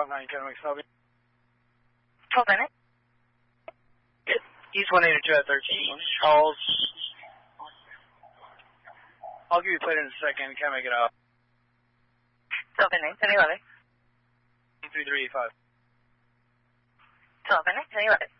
9, can I make Snobby? 12 minutes. East 182 at 13. Charles. I'll give you a plate in a second. Can't make it out. 12 minutes. Anyway. 3385. 12 minutes. Anyway.